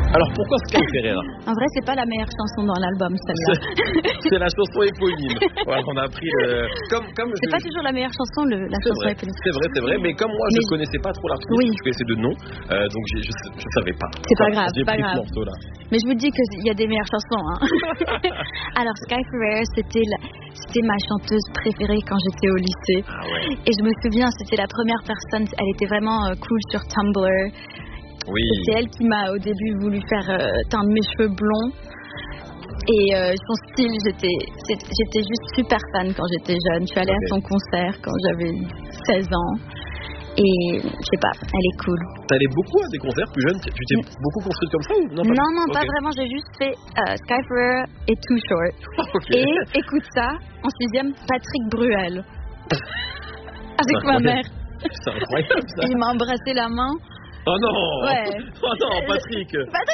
Alors pourquoi Sky Ferreira? En vrai, c'est pas la meilleure chanson dans l'album, celle-là. C'est la chanson éponyme. Voilà, on a appris c'est pas toujours la meilleure chanson, la chanson éponyme. C'est vrai, mais comme moi, je connaissais pas trop l'artiste, je connaissais de nom, donc je savais pas. C'est pas grave, j'ai pris ce morceau-là. Mais je vous dis qu'il y a des meilleures chansons. Hein. Alors, Sky Ferreira, c'était ma chanteuse préférée quand j'étais au lycée. Ah ouais. Et je me souviens, c'était la première personne, elle était vraiment cool sur Tumblr. Oui. C'est elle qui m'a au début voulu faire teindre mes cheveux blonds. Et son style, j'étais juste super fan quand j'étais jeune. Je suis allée à son concert quand j'avais 16 ans. Et je sais pas, elle est cool. T'allais beaucoup à des concerts plus jeunes? Tu t'es beaucoup construite comme ça ou non? Non, pas vraiment. J'ai juste fait Sky Ferreira et Too Short. Et écoute ça, en 6e, Patrick Bruel. Avec ma mère. C'est incroyable ça. Il m'a embrassé la main. Oh non! Ouais. Oh non, Patrick!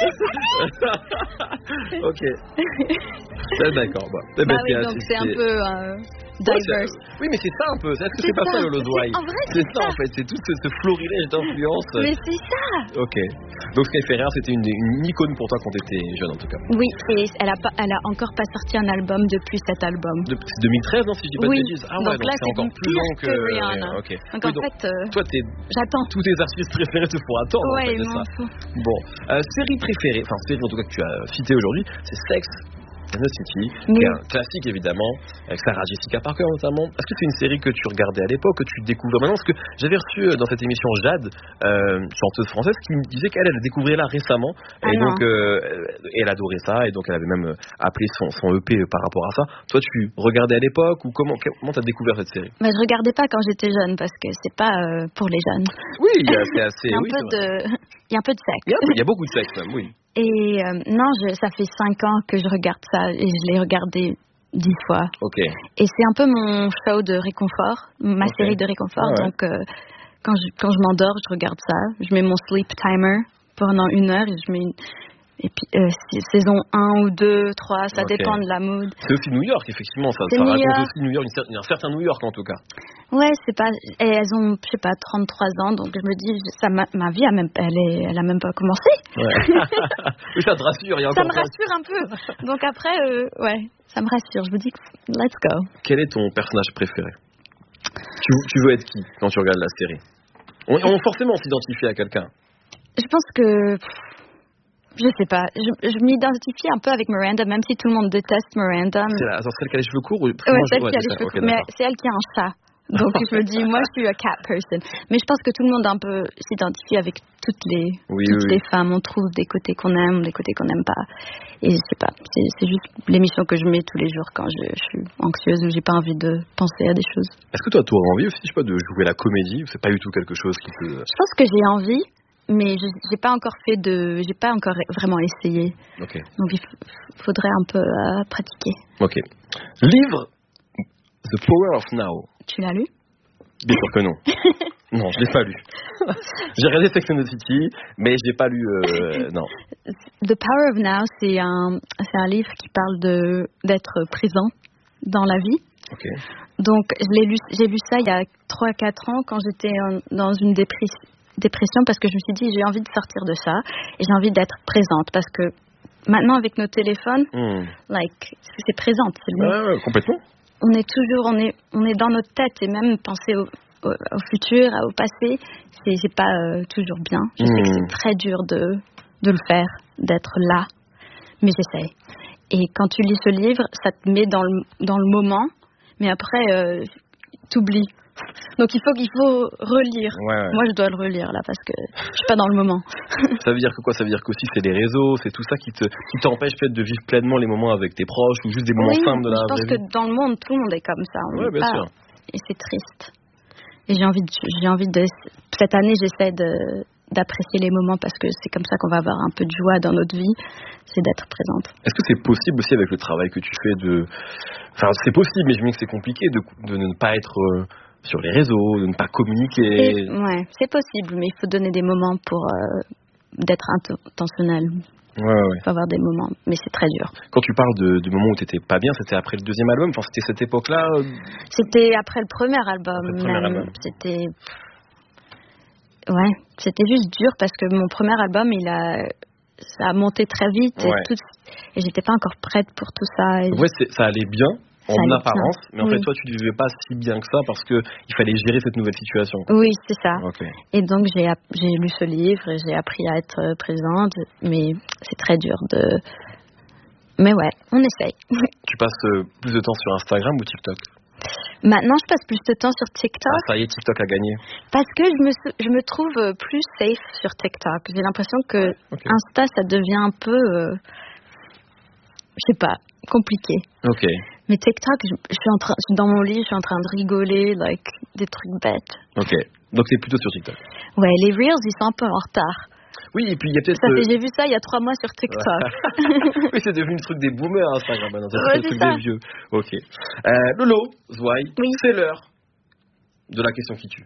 Ok. D'accord. Oui, donc c'est un peu diverse. Oui, mais c'est ça un peu. Est-ce que c'est pas ça le Lodwai? En vrai, c'est ça en fait. C'est tout ce florilège d'influence. Mais c'est ça! Ok. Donc Sky Ferreira, c'était une icône pour toi quand t'étais jeune en tout cas. Oui, et elle a encore pas sorti un album depuis cet album. C'est 2013, non, si je dis pas de bêtises. Ah ouais, donc là c'est encore plus long que Rihanna. Ok. Donc en fait, toi j'attends. Tous tes artistes préférés te font attendre. Ouais, en fait, m'en fous. Bon, série préférée, enfin série en tout cas que tu as citée aujourd'hui, c'est Sex and the City, qui est un classique évidemment, avec Sarah Jessica Parker notamment. Est-ce que c'est une série que tu regardais à l'époque, que tu découvres maintenant? Parce que j'avais reçu dans cette émission Jade, chanteuse française, qui me disait qu'elle découvrait là récemment, et donc elle adorait ça, et donc elle avait même appelé son EP par rapport à ça. Toi, tu regardais à l'époque, ou comment t'as découvert cette série? Mais je regardais pas quand j'étais jeune, parce que c'est pas pour les jeunes. Oui, c'est assez... Il y a un peu de sexe. Il y a beaucoup de sexe même, oui. Et non, ça fait 5 ans que je regarde ça et je l'ai regardé 10 fois. Ok. Et c'est un peu mon show de réconfort, ma série de réconfort. Ah ouais. Donc quand je m'endors, je regarde ça. Je mets mon sleep timer pendant 1 heure et je mets et puis saison 1 ou 2, 3, ça dépend de la mood. C'est aussi New York, effectivement. Ça raconte aussi New York, un certain New York en tout cas. Ouais, c'est pas. Et elles ont, je sais pas, 33 ans, donc je me dis, ma vie elle a même pas commencé. Ouais. Oui, ça te rassure, il y a encore. Ça me rassure un peu. Donc après, ça me rassure. Je me dis, let's go. Quel est ton personnage préféré? Tu veux être qui quand tu regardes la série? On forcément s'identifie à quelqu'un. Je pense que. Je sais pas, je m'identifie un peu avec Miranda, même si tout le monde déteste Miranda. C'est celle qui a les cheveux courts? Ouais, celle qui a les cheveux courts, mais c'est elle qui a un chat. Donc je me dis, moi je suis a cat person. Mais je pense que tout le monde un peu s'identifie avec toutes les femmes. On trouve des côtés qu'on aime, des côtés qu'on n'aime pas. Et je sais pas, c'est juste l'émission que je mets tous les jours quand je suis anxieuse ou j'ai pas envie de penser à des choses. Est-ce que toi tu aurais envie aussi, je sais pas, de jouer la comédie, ou c'est pas du tout quelque chose qui peut... Je pense que j'ai envie. Mais j'ai pas encore vraiment essayé. Okay. Donc il faudrait un peu pratiquer. Ok. Livre The Power of Now. Tu l'as lu? Bien sûr que non. Non, je l'ai pas lu. J'ai regardé Sex and the City, mais je l'ai pas lu. Non. The Power of Now, c'est un livre qui parle d'être présent dans la vie. Okay. Donc j'ai lu ça il y a 3-4 ans quand j'étais dans une dépression parce que je me suis dit j'ai envie de sortir de ça et j'ai envie d'être présente parce que maintenant avec nos téléphones c'est présente, c'est le mot. Complètement. On est dans notre tête et même penser au futur, au passé, c'est pas toujours bien. Je sais que c'est très dur de le faire, d'être là, mais j'essaie. Et quand tu lis ce livre, ça te met dans le moment, mais après t'oublies. Donc il faut relire. Ouais. Moi je dois le relire là parce que je suis pas dans le moment. Ça veut dire que quoi? Ça veut dire qu'aussi c'est les réseaux, c'est tout ça qui t'empêche peut-être de vivre pleinement les moments avec tes proches ou juste des moments simples de la vraie vie. Je pense que dans le monde tout le monde est comme ça. Ouais, bien sûr. Et c'est triste. Et j'ai envie de cette année j'essaie d'apprécier les moments parce que c'est comme ça qu'on va avoir un peu de joie dans notre vie, c'est d'être présente. Est-ce que c'est possible aussi avec le travail que tu fais enfin c'est possible mais je me dis que c'est compliqué de ne pas être sur les réseaux, de ne pas communiquer. Ouais, c'est possible, mais il faut donner des moments pour d'être intentionnel. Ouais. Il faut avoir des moments, mais c'est très dur. Quand tu parles du moment où tu n'étais pas bien, c'était après le 2e album? Enfin, c'était cette époque-là? C'était après le premier album. C'était juste dur parce que mon premier album, ça a monté très vite et j'étais pas encore prête pour tout ça. Et ça allait bien en apparence, mais en fait toi tu ne vivais pas si bien que ça parce que il fallait gérer cette nouvelle situation. Oui, c'est ça. Okay. Et donc j'ai lu ce livre et j'ai appris à être présente, mais c'est très dur de. Mais ouais, on essaye. Tu passes plus de temps sur Instagram ou TikTok? Maintenant, je passe plus de temps sur TikTok. Ah, ça y est, TikTok a gagné. Parce que je me trouve plus safe sur TikTok. J'ai l'impression que Insta, ça devient un peu, je sais pas, compliqué. Ok. Mais TikTok, je suis dans mon lit, je suis en train de rigoler, des trucs bêtes. Ok. Donc c'est plutôt sur TikTok. Ouais, les Reels, ils sont un peu en retard. Oui, et puis il y a peut-être... J'ai vu ça il y a 3 mois sur TikTok. Oui, c'est devenu le truc des boomers, Instagram, maintenant. C'est le truc des vieux. Ok. Lolo, Zwei, c'est l'heure de la question qui tue.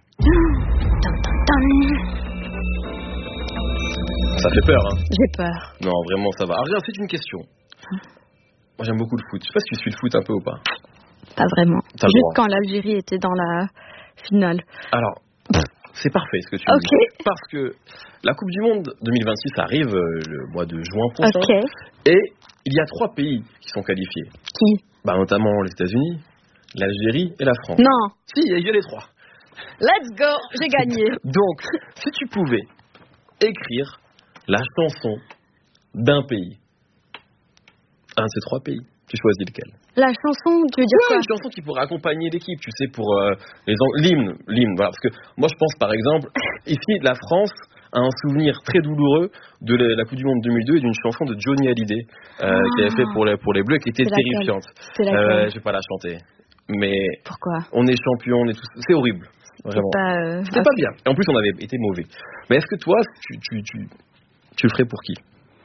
Ça fait peur, hein? J'ai peur. Non, vraiment, ça va. Alors, regarde, c'est une question. Moi, j'aime beaucoup le foot. Je sais pas si tu suis le foot un peu ou pas. Pas vraiment. Juste quand l'Algérie était dans la finale. Alors... C'est parfait ce que tu dis. Parce que la Coupe du Monde 2026 arrive le mois de juin prochain. Et il y a 3 pays qui sont qualifiés. Qui? Notamment les États-Unis, l'Algérie et la France. Non. Si, il y a les 3. Let's go, j'ai gagné. Donc, si tu pouvais écrire la chanson d'un pays, un de ces 3 pays, tu choisis lequel? La chanson, tu veux dire quoi? Une chanson qui pourrait accompagner l'équipe, tu sais, pour l'hymne, voilà, parce que moi je pense par exemple, ici la France a un souvenir très douloureux de la Coupe du Monde 2002 et d'une chanson de Johnny Hallyday qui avait fait pour les Bleus, qui était terrifiante. Je vais pas la chanter, mais pourquoi? On est champion, on est tous, c'est horrible, vraiment. C'était pas bien. Et en plus on avait été mauvais. Mais est-ce que toi, tu le ferais pour qui?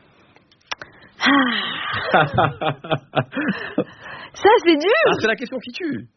Ça, c'est dur. C'est la question qui tue.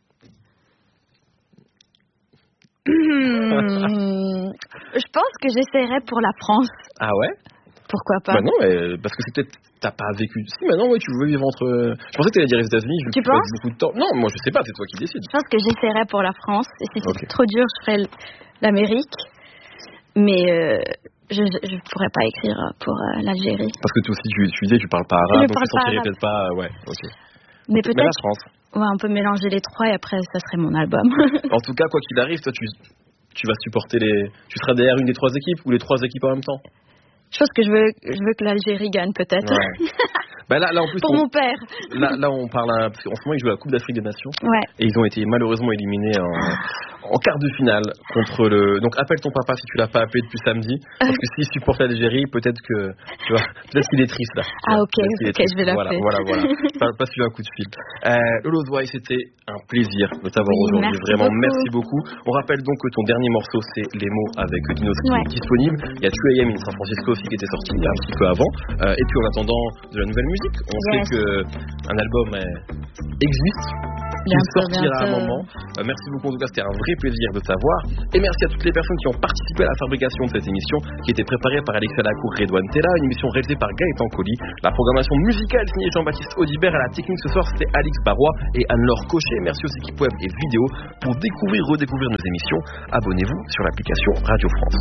Je pense que j'essaierais pour la France. Ah ouais? Pourquoi pas? Non, parce que c'est peut-être t'as pas vécu. Si maintenant tu veux vivre entre. Je pensais que t'allais dire les États-Unis. Tu penses? Beaucoup de temps. Non, moi je sais pas. C'est toi qui décides. Je pense que j'essaierais pour la France. Et si c'est trop dur, je ferais l'Amérique. Mais je pourrais pas écrire pour l'Algérie. Parce que toi aussi tu disais tu parles pas arabe, donc tu sentirais peut-être pas. Ouais. Ok. Mais peut-être. La France. Ouais, on peut mélanger les 3 et après ça serait mon album. En tout cas, quoi qu'il arrive, toi tu vas supporter tu seras derrière une des 3 équipes ou les 3 équipes en même temps? Je pense que je veux que l'Algérie gagne peut-être. Ouais. Là en plus pour mon père. Là on parle parce qu'en ce moment ils jouent à la Coupe d'Afrique des Nations. Ouais. Et ils ont été malheureusement éliminés en quart de finale contre donc appelle ton papa si tu l'as pas appelé depuis samedi parce que s'il supporte l'Algérie peut-être que tu vois peut-être qu'il est triste là. Ok, je vais l'appeler. Voilà. Passe lui un coup de fil. Lolo Zwei, c'était un plaisir de t'avoir aujourd'hui. Vraiment merci beaucoup. On rappelle donc que ton dernier morceau c'est Les mots avec Dinos qui est disponible. Il y a 2AM in San Francisco aussi qui était sorti un petit peu avant. Et puis en attendant de la nouvelle musique, on sait qu'un album existe, qu'il sortira à un moment. Merci beaucoup en tout cas, c'était un vrai plaisir de t'avoir. Et merci à toutes les personnes qui ont participé à la fabrication de cette émission qui était préparée par Alexia Lacour et Redouane Tella, une émission réalisée par Gaëtan Colli. La programmation musicale signée Jean-Baptiste Audibert. À la technique ce soir c'était Alix Barrois et Anne-Laure Cochet. Merci aux équipes web et vidéo. Pour redécouvrir nos émissions, abonnez-vous sur l'application Radio France.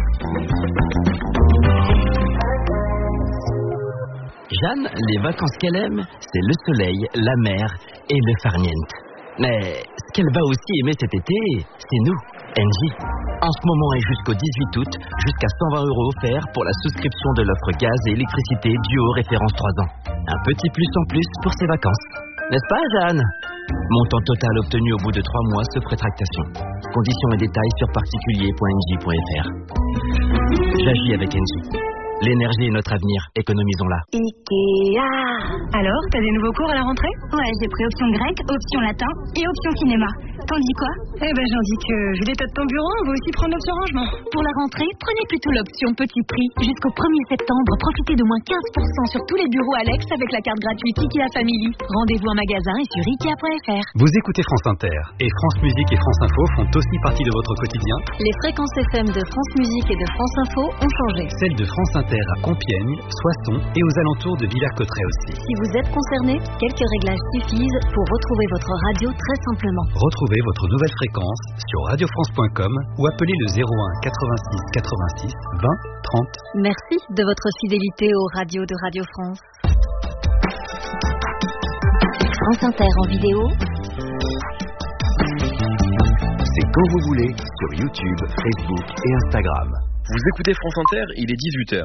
Jeanne, les vacances qu'elle aime, c'est le soleil, la mer et le farniente. Mais ce qu'elle va aussi aimer cet été, c'est nous, Engie. En ce moment et jusqu'au 18 août, jusqu'à 120 € offerts pour la souscription de l'offre gaz et électricité duo référence 3 ans. Un petit plus en plus pour ses vacances. N'est-ce pas, Jeanne? Montant total obtenu au bout de 3 mois sauf rétractation. Conditions et détails sur particulier.engie.fr. J'agis avec Engie. L'énergie est notre avenir, économisons-la. Ikea. Alors, t'as des nouveaux cours à la rentrée? Ouais, j'ai pris option grec, option latin et option cinéma. T'en dis quoi? J'en dis que, vu l'état de ton bureau, on va aussi prendre l'option rangement. Pour la rentrée, prenez plutôt l'option petit prix. Jusqu'au 1er septembre, profitez de moins 15% sur tous les bureaux Alex avec la carte gratuite Ikea Family. Rendez-vous en magasin et sur Ikea.fr. Vous écoutez France Inter et France Musique et France Info font aussi partie de votre quotidien. Les fréquences FM de France Musique et de France Info ont changé. Celles de France Inter Inter à Compiègne, Soissons et aux alentours de Villers-Cotterêts aussi. Si vous êtes concerné, quelques réglages suffisent pour retrouver votre radio très simplement. Retrouvez votre nouvelle fréquence sur radiofrance.com ou appelez le 01 86 86 20 30. Merci de votre fidélité aux radios de Radio France. France Inter en vidéo. C'est quand vous voulez sur YouTube, Facebook et Instagram. Vous écoutez France Inter, il est 18h.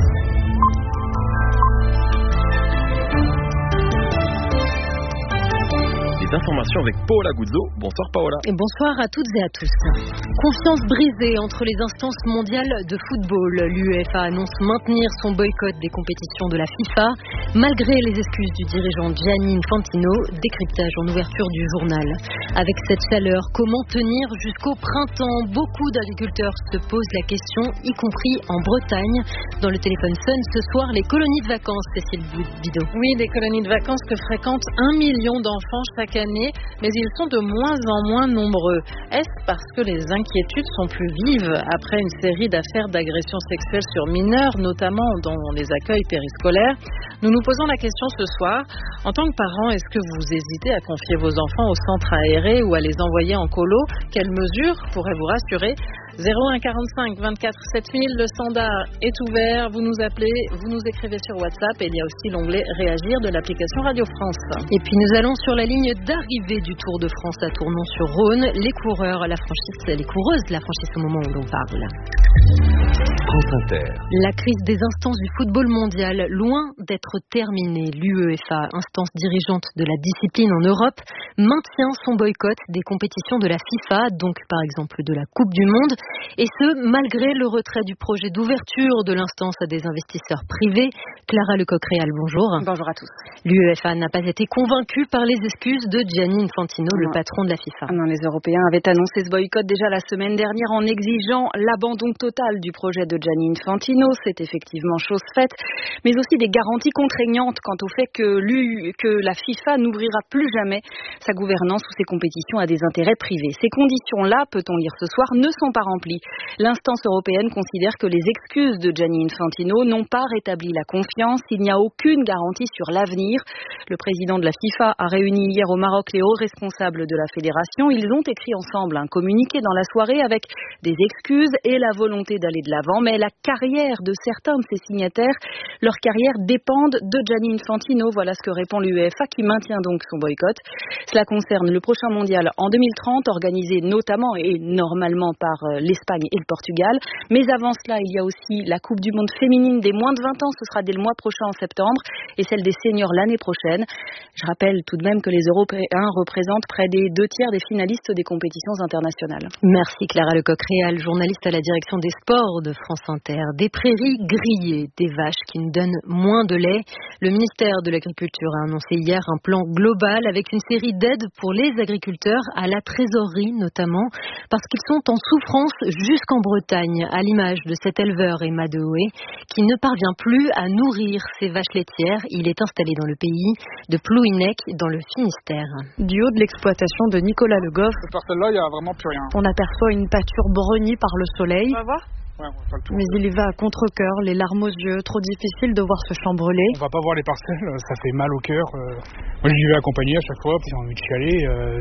Les informations avec Paola Guzzo. Bonsoir Paola. Et bonsoir à toutes et à tous. Confiance brisée entre les instances mondiales de football. L'UEFA annonce maintenir son boycott des compétitions de la FIFA, malgré les excuses du dirigeant Gianni Infantino. Décryptage en ouverture du journal. Avec cette chaleur, comment tenir jusqu'au printemps? Beaucoup d'agriculteurs se posent la question, y compris en Bretagne. Dans le téléphone Sun, ce soir, les colonies de vacances, Cécile Bidot. Oui, des colonies de vacances que fréquentent 1 million d'enfants chaque année, mais ils sont de moins en moins nombreux. Est-ce parce que les inquiétudes sont plus vives après une série d'affaires d'agressions sexuelles sur mineurs, notamment dans les accueils périscolaires? Nous nous posons la question ce soir. En tant que parent, est-ce que vous hésitez à confier vos enfants au centre aéré ou à les envoyer en colo? Quelles mesures pourraient vous rassurer? 01 45 24 7000, le standard est ouvert, vous nous appelez, vous nous écrivez sur WhatsApp et il y a aussi l'onglet Réagir de l'application Radio France. Et puis nous allons sur la ligne d'arrivée du Tour de France à Tournon-sur-Rhône, les coureuses de la franchise au moment où l'on parle. France Inter. La crise des instances du football mondial, loin d'être terminée. L'UEFA, instance dirigeante de la discipline en Europe, maintient son boycott des compétitions de la FIFA, donc par exemple de la Coupe du Monde, et ce, malgré le retrait du projet d'ouverture de l'instance à des investisseurs privés. Clara Lecoq-Réal, bonjour. Bonjour à tous. L'UEFA n'a pas été convaincue par les excuses de Gianni Infantino, le patron de la FIFA. Non, les Européens avaient annoncé ce boycott déjà la semaine dernière en exigeant l'abandon total du projet de Gianni Infantino. C'est effectivement chose faite, mais aussi des garanties contraignantes quant au fait que la FIFA n'ouvrira plus jamais sa gouvernance ou ses compétitions à des intérêts privés. Ces conditions-là, peut-on lire ce soir, ne sont pas remplies. L'instance européenne considère que les excuses de Gianni Infantino n'ont pas rétabli la confiance. Il n'y a aucune garantie sur l'avenir. Le président de la FIFA a réuni hier au Maroc les hauts responsables de la fédération. Ils ont écrit ensemble un communiqué dans la soirée avec des excuses et la volonté d'aller de l'avant. Mais la carrière de certains de ces signataires, leur carrière dépendent de Gianni Infantino. Voilà ce que répond l'UEFA qui maintient donc son boycott. Cela concerne le prochain mondial en 2030, organisé notamment et normalement par l'Espagne et le Portugal. Mais avant cela, il y a aussi la Coupe du Monde féminine des moins de 20 ans. Ce sera dès le mois prochain en septembre et celle des seniors l'année prochaine. Je rappelle tout de même que les Européens représentent près des 2/3 des finalistes des compétitions internationales. Merci Clara Lecoq-Réal, journaliste à la direction des sports de France Inter. Des prairies grillées, des vaches qui nous donnent moins de lait. Le ministère de l'Agriculture a annoncé hier un plan global avec une série d'aides pour les agriculteurs à la trésorerie notamment, parce qu'ils sont en souffrance jusqu'en Bretagne, à l'image de cet éleveur Emma Dehoé, qui ne parvient plus à nourrir ses vaches laitières. Il est installé dans le pays de Plouhinec, dans le Finistère. Du haut de l'exploitation de Nicolas Le Goff, cette parcelle-là, il n'y a vraiment plus rien. on aperçoit une pâture brunie par le soleil. On va voir ? Ouais, on va faire le tour. Mais il y va à contre-cœur, les larmes aux yeux, trop difficile de voir ce champ brûler. On va pas voir les parcelles, ça fait mal au cœur. Moi, j'y vais accompagner à chaque fois, puis j'ai envie de chialer.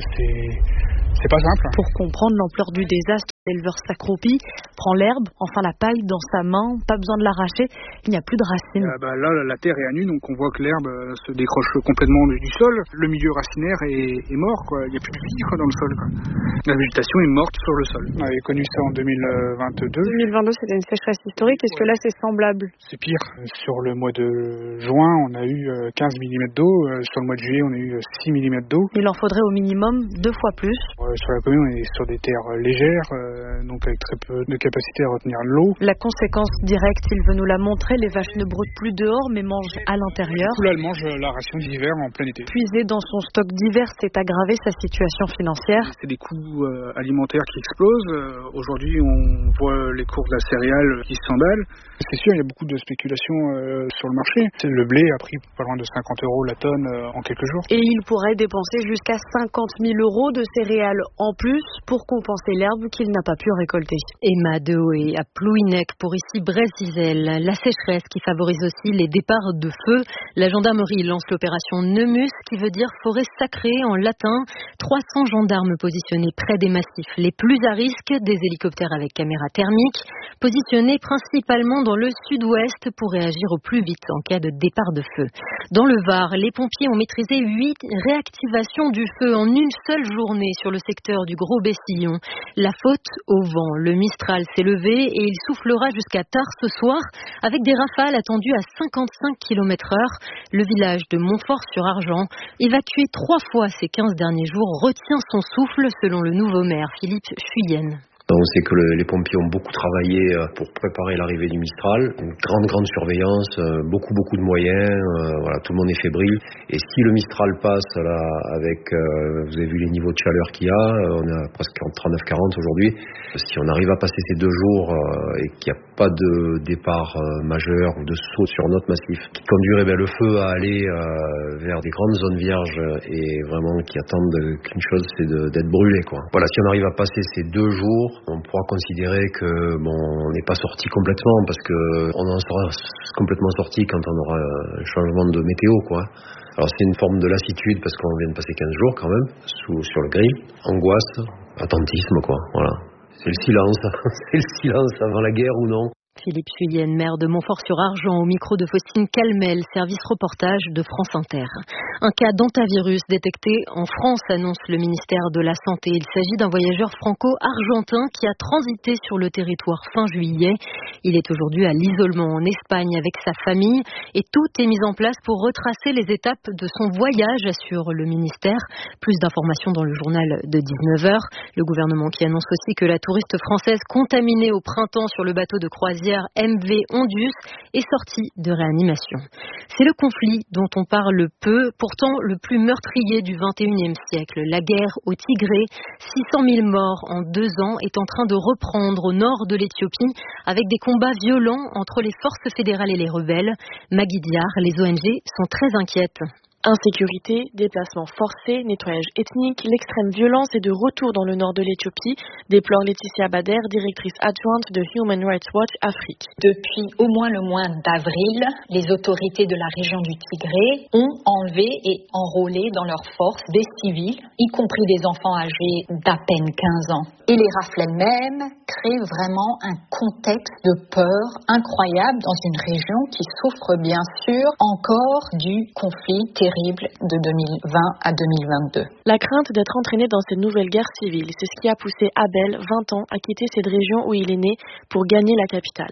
C'est pas simple. Pour comprendre l'ampleur du désastre, l'éleveur s'accroupit, prend l'herbe, enfin la paille dans sa main, pas besoin de l'arracher, il n'y a plus de racines. Là, la terre est à nu, donc on voit que l'herbe se décroche complètement du sol. Le milieu racinaire est mort, quoi. Il n'y a plus de vie dans le sol, quoi. La végétation est morte sur le sol. On avait connu ça en 2022. 2022, c'était une sécheresse historique, est-ce que là c'est semblable? C'est pire. Sur le mois de juin, on a eu 15 mm d'eau. Sur le mois de juillet, on a eu 6 mm d'eau. Il en faudrait au minimum 2 fois plus. Sur la commune, on est sur des terres légères, donc avec très peu de capacité à retenir l'eau. La conséquence directe, il veut nous la montrer, les vaches ne broutent plus dehors mais mangent à l'intérieur. Du coup, là, elles mangent la ration d'hiver en plein été. Puiser dans son stock d'hiver, c'est aggraver sa situation financière. C'est des coûts alimentaires qui explosent. Aujourd'hui, on voit les cours de la céréale qui s'emballent. C'est sûr, il y a beaucoup de spéculation sur le marché. Le blé a pris pas loin de 50 € la tonne en quelques jours. Et il pourrait dépenser jusqu'à 50 000 € de céréales en plus pour compenser l'herbe qu'il n'a pas pu récolter. Emma Dehoé à Plouhinec pour ici Brésil. La sécheresse qui favorise aussi les départs de feu. La gendarmerie lance l'opération Nemus qui veut dire forêt sacrée en latin. 300 gendarmes positionnés près des massifs les plus à risque, des hélicoptères avec caméra thermique, positionnés principalement dans le sud-ouest pour réagir au plus vite en cas de départ de feu. Dans le Var, les pompiers ont maîtrisé 8 réactivations du feu en une seule journée sur le secteur du Gros Bessillon. La faute au vent. Le Mistral s'est levé et il soufflera jusqu'à tard ce soir avec des rafales attendues à 55 km/h. Le village de Montfort-sur-Argent, évacué 3 fois ces 15 derniers jours, retient son souffle selon le nouveau maire Philippe Fuyenne. On sait que les pompiers ont beaucoup travaillé pour préparer l'arrivée du Mistral. Une grande surveillance, beaucoup de moyens. Voilà, tout le monde est fébrile. Et si le Mistral passe là, avec, vous avez vu les niveaux de chaleur qu'il y a, on est presque en 39-40 aujourd'hui. Si on arrive à passer ces 2 jours et qu'il n'y a pas de départ majeur ou de saut sur notre massif qui conduirait le feu à aller vers des grandes zones vierges et vraiment qui attendent qu'une chose, c'est d'être brûlé, quoi. Voilà, si on arrive à passer ces 2 jours, on pourra considérer que on n'est pas sorti complètement parce que on en sera complètement sorti quand on aura un changement de météo, quoi. Alors c'est une forme de lassitude parce qu'on vient de passer 15 jours quand même sur le grill, angoisse, attentisme, quoi. Voilà. C'est le silence, c'est le silence avant la guerre ou non. Philippe Fuyenne, maire de Montfort-sur-Argent, au micro de Faustine Calmel, service reportage de France Inter. Un cas d'hantavirus détecté en France, annonce le ministère de la Santé. Il s'agit d'un voyageur franco-argentin qui a transité sur le territoire fin juillet. Il est aujourd'hui à l'isolement en Espagne avec sa famille et tout est mis en place pour retracer les étapes de son voyage, assure le ministère. Plus d'informations dans le journal de 19h. Le gouvernement qui annonce aussi que la touriste française contaminée au printemps sur le bateau de croisière MV Ondus est sortie de réanimation. C'est le conflit dont on parle peu, pourtant le plus meurtrier du XXIe siècle. La guerre au Tigré, 600 000 morts en 2 ans, est en train de reprendre au nord de l'Éthiopie avec des combats violents entre les forces fédérales et les rebelles. Magui Diar, les ONG sont très inquiètes. Insécurité, déplacements forcés, nettoyage ethnique, l'extrême violence est de retour dans le nord de l'Éthiopie, déplore Laetitia Bader, directrice adjointe de Human Rights Watch Afrique. Depuis au moins le mois d'avril, les autorités de la région du Tigré ont enlevé et enrôlé dans leurs forces des civils, y compris des enfants âgés d'à peine 15 ans. Et les rafles elles-mêmes créent vraiment un contexte de peur incroyable dans une région qui souffre bien sûr encore du conflit terrible de 2020 à 2022. La crainte d'être entraîné dans cette nouvelle guerre civile, c'est ce qui a poussé Abel, 20 ans, à quitter cette région où il est né pour gagner la capitale.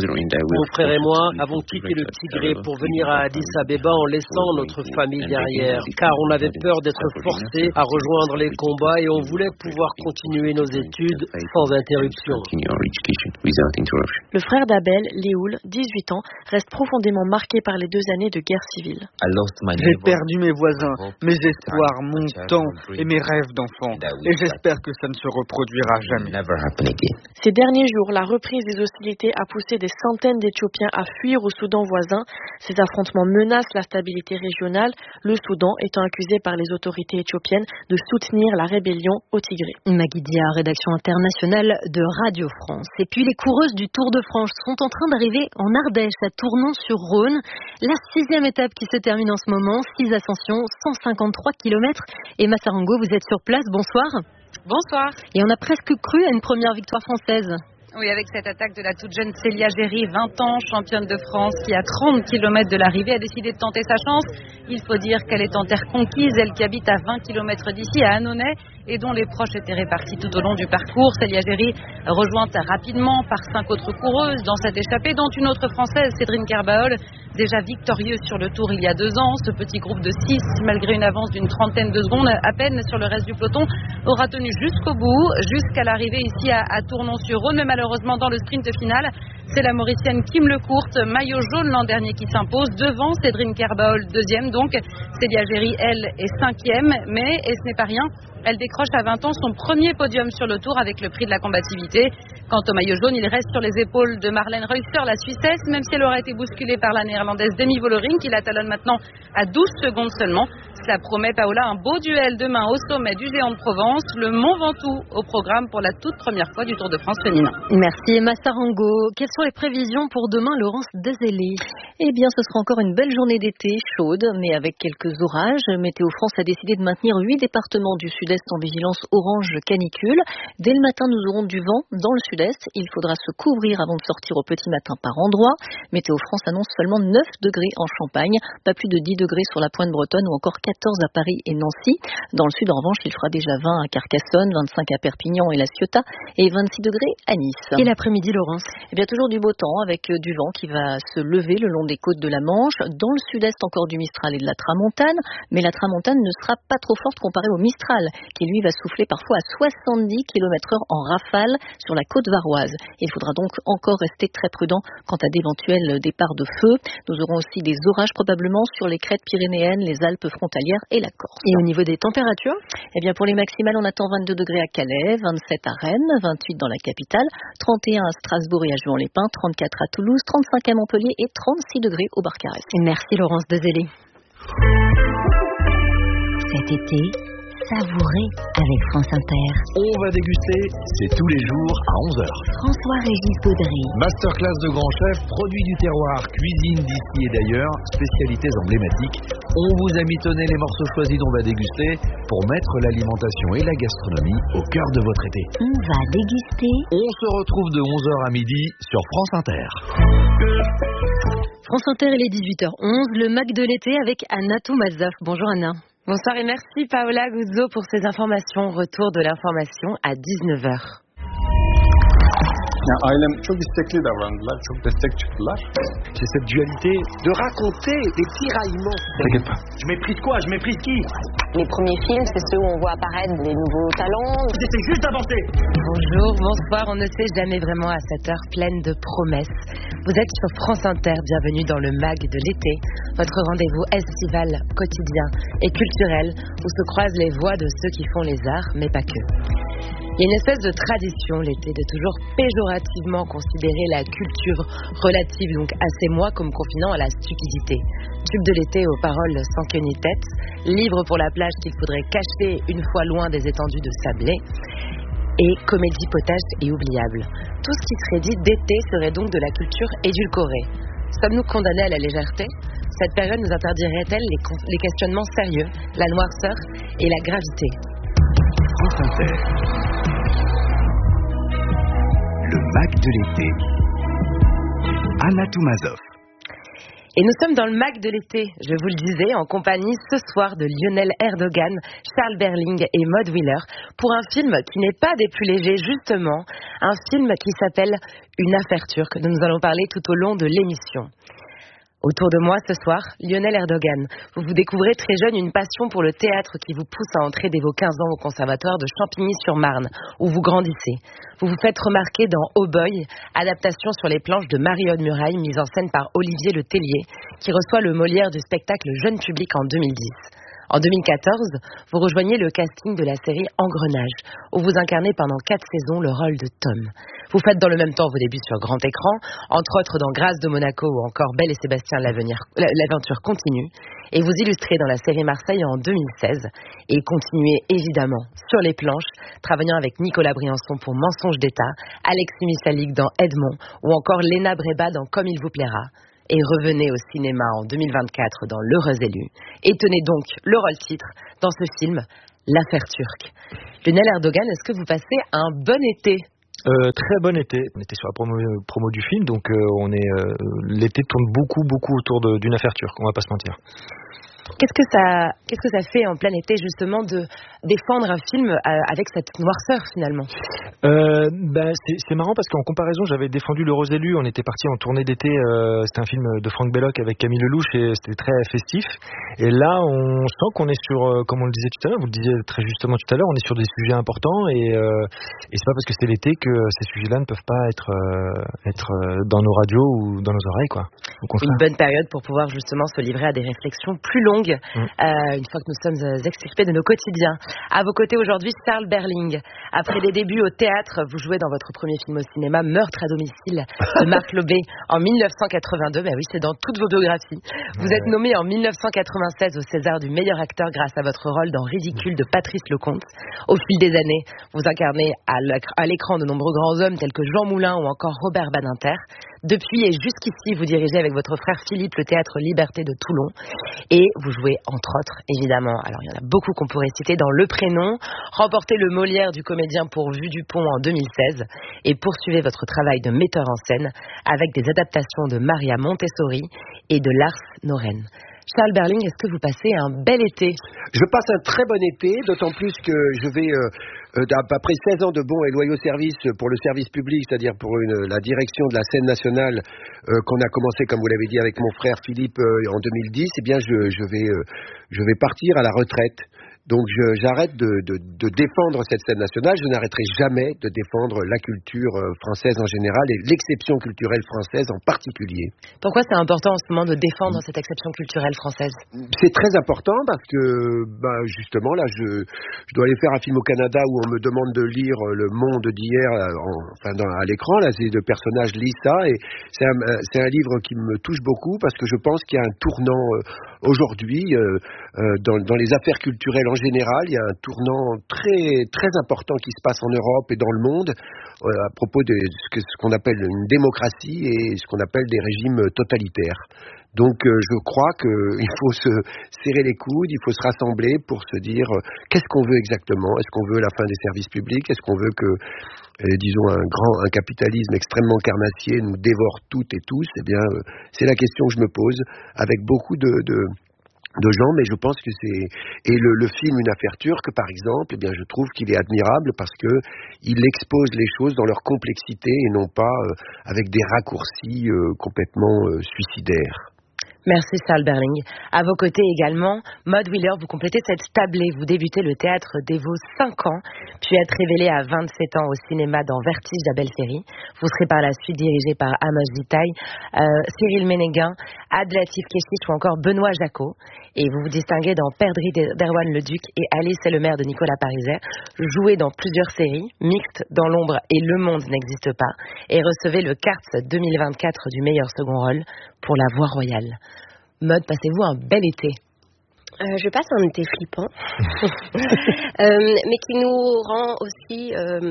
Mon frère et moi avons quitté le Tigré pour venir à Addis Abeba en laissant notre famille derrière, car on avait peur d'être forcés à rejoindre les combats et on voulait pouvoir continuer nos études sans interruption. Le frère d'Abel, Léoul, 18 ans, reste profondément marqué par les 2 années de guerre civile. J'ai perdu mes voisins, mes espoirs, mon temps et mes rêves d'enfant. Et j'espère que ça ne se reproduira jamais. Ces derniers jours, la reprise des hostilités a poussé des centaines d'Éthiopiens à fuir au Soudan voisin. Ces affrontements menacent la stabilité régionale, le Soudan étant accusé par les autorités éthiopiennes de soutenir la rébellion au Tigré. Magui Diar, rédaction internationale de Radio France. Et puis les coureuses du Tour de France sont en train d'arriver en Ardèche, à Tournon-sur-Rhône. La 6e étape qui se termine en ce moment, 6 ascensions, 153 km. Emma Sarango, vous êtes sur place, bonsoir. Bonsoir. Et on a presque cru à une première victoire française. Oui, avec cette attaque de la toute jeune Célia Géry, 20 ans, championne de France, qui à 30 km de l'arrivée a décidé de tenter sa chance. Il faut dire qu'elle est en terre conquise, elle qui habite à 20 km d'ici, à Annonay, et dont les proches étaient répartis tout au long du parcours. Célia Géry, rejointe rapidement par 5 autres coureuses dans cette échappée, dont une autre française, Cédrine Kerbaol, déjà victorieuse sur le Tour il y a 2 ans. Ce petit groupe de 6, malgré une avance d'une trentaine de secondes à peine sur le reste du peloton, aura tenu jusqu'au bout, jusqu'à l'arrivée ici à Tournon-sur-Rhône. Mais malheureusement, dans le sprint final, c'est la Mauricienne Kim Lecourt, maillot jaune l'an dernier, qui s'impose devant Cédrine Kerbaol, 2e. Donc, Célia Géry, elle, est 5e. Mais, et ce n'est pas rien, Elle décroche à 20 ans son premier podium sur le Tour avec le prix de la combativité. Quant au maillot jaune, il reste sur les épaules de Marlène Reusser, la Suissesse, même si elle aurait été bousculée par la néerlandaise Demi Vollering, qui la talonne maintenant à 12 secondes seulement. Cela promet, Paola, un beau duel demain au sommet du Géant de Provence, le Mont Ventoux au programme pour la toute première fois du Tour de France féminin. Merci Emma Sarango. Quelles sont les prévisions pour demain, Laurence Dezélé? Eh bien, ce sera encore une belle journée d'été, chaude, mais avec quelques orages. Météo France a décidé de maintenir 8 départements du sud-est en vigilance orange canicule. Dès le matin, nous aurons du vent dans le sud-est. Il faudra se couvrir avant de sortir au petit matin par endroit. Météo France annonce seulement 9 degrés en Champagne, pas plus de 10 degrés sur la Pointe Bretonne ou encore 14 à Paris et Nancy. Dans le sud, en revanche, il fera déjà 20 à Carcassonne, 25 à Perpignan et La Ciotat et 26 degrés à Nice. Et l'après-midi, Laurence? Eh bien, toujours du beau temps avec du vent qui va se lever le long des côtes de la Manche. Dans le sud-est, encore du Mistral et de la Tramontane, mais la Tramontane ne sera pas trop forte comparée au Mistral, qui lui va souffler parfois à 70 km/h en rafale sur la côte varoise. Il faudra donc encore rester très prudent quant à d'éventuels départs de feu. Nous aurons aussi des orages probablement sur les crêtes pyrénéennes, les Alpes frontalières et la Corse. Et au niveau des températures? Eh bien, pour les maximales, on attend 22 degrés à Calais, 27 à Rennes, 28 dans la capitale, 31 à Strasbourg et à Juan-les-Pins, 34 à Toulouse, 35 à Montpellier et 36 degrés au Barcarès. Merci Laurence Dezélé. Cet été, savourez avec France Inter. On va déguster, c'est tous les jours à 11h. François-Régis Gaudry. Masterclass de grands chefs, produits du terroir, cuisine d'ici et d'ailleurs, spécialités emblématiques. On vous a mitonné les morceaux choisis dont on va déguster pour mettre l'alimentation et la gastronomie au cœur de votre été. On va déguster. On se retrouve de 11h à midi sur France Inter. France Inter, il est 18h11, le Mac de l'été avec Anna Toumazov. Bonjour Anna. Bonsoir et merci Paola Guzzo pour ces informations. Retour de l'information à 19h. Yani ailem çok istekli davrandılar, çok destek çıktılar. C'est cette dualité de raconter des tiraillements. T'inquiète pas. Je méprise quoi? Je méprise qui? Les premiers films, c'est ceux où on voit apparaître les nouveaux talents. J'essaie juste d'avancer. Bonjour, bonsoir, on ne sait jamais vraiment à cette heure pleine de promesses. Vous êtes sur France Inter, bienvenue dans le MAG de l'été, votre rendez-vous estival, quotidien et culturel où se croisent les voix de ceux qui font les arts, mais pas que. Il y a une espèce de tradition l'été de toujours péjorativement considérer la culture relative donc à ces mois comme confinant à la stupidité. Tube de l'été aux paroles sans queue ni tête, livre pour la plage qu'il faudrait cacher une fois loin des étendues de sablé et comédie potache et oubliable. Tout ce qui serait dit d'été serait donc de la culture édulcorée. Sommes-nous condamnés à la légèreté? Cette période nous interdirait-elle les questionnements sérieux, la noirceur et la gravité? France Inter. Le Mac de l'été. Anna Toumazov. Et nous sommes dans le Mac de l'été, je vous le disais, en compagnie ce soir de Lionel Erdogan, Charles Berling et Maud Wheeler, pour un film qui n'est pas des plus légers, justement, un film qui s'appelle Une affaire turque, dont nous allons parler tout au long de l'émission. Autour de moi ce soir, Lionel Erdogan. Vous découvrez très jeune une passion pour le théâtre qui vous pousse à entrer dès vos 15 ans au conservatoire de Champigny-sur-Marne, où vous grandissez. Vous vous faites remarquer dans Oh Boy, adaptation sur les planches de Marie-Aude Muraille, mise en scène par Olivier Le Tellier, qui reçoit le Molière du spectacle jeune public en 2010. En 2014, vous rejoignez le casting de la série Engrenage, où vous incarnez pendant 4 saisons le rôle de Tom. Vous faites dans le même temps vos débuts sur grand écran, entre autres dans Grâce de Monaco ou encore Belle et Sébastien l'aventure continue, et vous illustrez dans la série Marseille en 2016, et continuez évidemment sur les planches, travaillant avec Nicolas Briançon pour Mensonge d'État, Alexis Missalik dans Edmond, ou encore Léna Breba dans Comme il vous plaira. Et revenez au cinéma en 2024 dans L'Heureuse élue. Et tenez donc le rôle-titre dans ce film, L'affaire turque. Lionel Erdogan, est-ce que vous passez un bon été? Très bon été. On était sur la promo du film, donc l'été tourne beaucoup autour d'une affaire turque, on va pas se mentir. Qu'est-ce que ça fait en plein été justement de défendre un film avec cette noirceur finalement? C'est marrant parce qu'en comparaison j'avais défendu L'Heureuse élue, on était parti en tournée d'été, c'était un film de Franck Belloc avec Camille Lelouch et c'était très festif, et là on sent qu'on est sur, comme on le disait tout à l'heure, vous le disiez très justement tout à l'heure, on est sur des sujets importants et c'est pas parce que c'est l'été que ces sujets-là ne peuvent pas être dans nos radios ou dans nos oreilles, quoi. Une bonne période pour pouvoir justement se livrer à des réflexions plus longues une fois que nous sommes extirpés de nos quotidiens. À vos côtés aujourd'hui, Charles Berling. Après des débuts au théâtre, vous jouez dans votre premier film au cinéma, Meurtre à domicile, de Marc Lobé, en 1982. Ben oui, c'est dans toutes vos biographies. Vous êtes nommé en 1996 au César du meilleur acteur grâce à votre rôle dans Ridicule de Patrice Lecomte. Au fil des années, vous incarnez à l'écran de nombreux grands hommes tels que Jean Moulin ou encore Robert Badinter. Depuis et jusqu'ici, vous dirigez avec votre frère Philippe le théâtre Liberté de Toulon et vous jouez entre autres, évidemment, alors il y en a beaucoup qu'on pourrait citer, dans Le Prénom, remportez le Molière du comédien pour Vue du Pont en 2016 et poursuivez votre travail de metteur en scène avec des adaptations de Maria Montessori et de Lars Noren. Charles Berling, est-ce que vous passez un bel été? Je passe un très bon été, d'autant plus que je vais, après 16 ans de bons et loyaux services pour le service public, c'est-à-dire pour la direction de la scène nationale qu'on a commencé, comme vous l'avez dit, avec mon frère Philippe en 2010, eh bien je vais partir à la retraite. Donc j'arrête de défendre cette scène nationale, je n'arrêterai jamais de défendre la culture française en général et l'exception culturelle française en particulier. Pourquoi c'est important en ce moment de défendre cette exception culturelle française? C'est très important parce que justement là je dois aller faire un film au Canada où on me demande de lire Le Monde d'hier à l'écran, là c'est le personnage lit ça et c'est un livre qui me touche beaucoup parce que je pense qu'il y a un tournant aujourd'hui dans les affaires culturelles en général, il y a un tournant très, très important qui se passe en Europe et dans le monde à propos de ce qu'on appelle une démocratie et ce qu'on appelle des régimes totalitaires. Donc je crois qu'il faut se serrer les coudes, il faut se rassembler pour se dire qu'est-ce qu'on veut exactement. Est-ce qu'on veut la fin des services publics? Est-ce qu'on veut que, disons, un capitalisme extrêmement carnassier nous dévore toutes et tous? Eh bien, c'est la question que je me pose avec beaucoup de gens, mais je pense que c'est... Et le film Une affaire turque, par exemple, eh bien, je trouve qu'il est admirable parce que il expose les choses dans leur complexité et non pas avec des raccourcis complètement suicidaires. Merci Charles Berling. À vos côtés également, Maud Wheeler, vous complétez cette tablée. Vous débutez le théâtre dès vos 5 ans, puis êtes révélée à 27 ans au cinéma dans Vertige d'Abel Ferry. Vous serez par la suite dirigé par Amos Vitaille, Cyril Ménéguin, Abdelatif Kechiche ou encore Benoît Jacot. Et vous vous distinguez dans Perdrix d'Erwan Leduc et Alice et le maire de Nicolas Pariser. Jouez dans plusieurs séries, Mixte, Dans l'ombre et Le monde n'existe pas. Et recevez le CARTS 2024 du meilleur second rôle pour La Voix royale. Maud, passez-vous un bel été? Je passe un été flippant, mais qui nous rend aussi...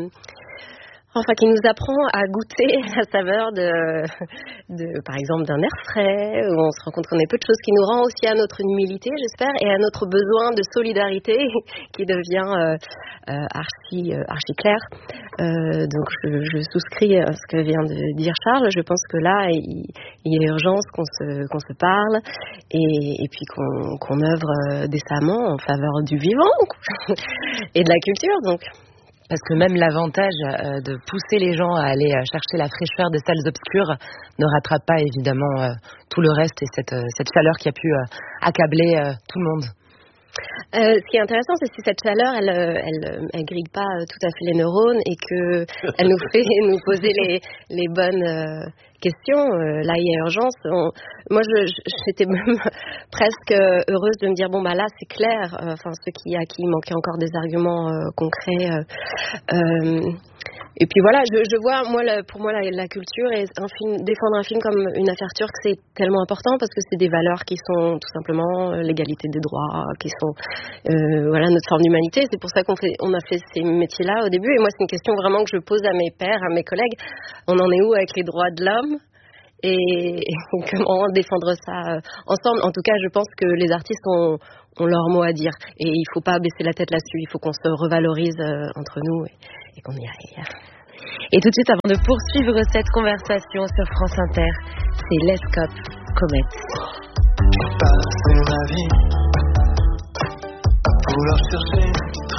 qui nous apprend à goûter la saveur par exemple, d'un air frais, où on se rend compte qu'on est peu de choses, qui nous rend aussi à notre humilité, j'espère, et à notre besoin de solidarité, qui devient archi clair. Donc, je souscris à ce que vient de dire Charles. Je pense que là, il y a urgence qu'on se parle, et puis qu'on œuvre décemment en faveur du vivant, et de la culture, donc. Parce que même l'avantage de pousser les gens à aller chercher la fraîcheur des salles obscures ne rattrape pas évidemment tout le reste et cette chaleur qui a pu accabler tout le monde. Ce qui est intéressant, c'est que cette chaleur, elle grille pas tout à fait les neurones et que elle nous fait nous poser les bonnes questions. Là, il y a urgence. Moi, j'étais même presque heureuse de me dire là, c'est clair. Ceux à qui il manquait encore des arguments concrets. Et puis voilà, je vois, pour moi, la culture et défendre un film comme Une affaire turque, c'est tellement important parce que c'est des valeurs qui sont tout simplement l'égalité des droits, qui sont notre forme d'humanité. C'est pour ça qu'on a fait ces métiers-là au début. Et moi, c'est une question vraiment que je pose à mes pairs, à mes collègues. On en est où avec les droits de l'homme? Et comment défendre ça ensemble? En tout cas, je pense que les artistes ont leur mot à dire. Et il ne faut pas baisser la tête là-dessus. Il faut qu'on se revalorise entre nous et qu'on y aille. Et tout de suite, avant de poursuivre cette conversation sur France Inter, c'est Lescop Comet. J'ai passé ma vie à vouloir chercher